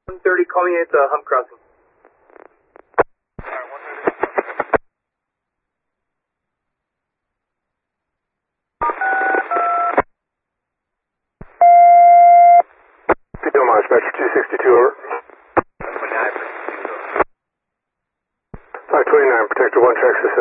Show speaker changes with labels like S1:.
S1: 130 calling at the hump crossing.
S2: Dispatcher 262, over. 529, Protector 1, track system.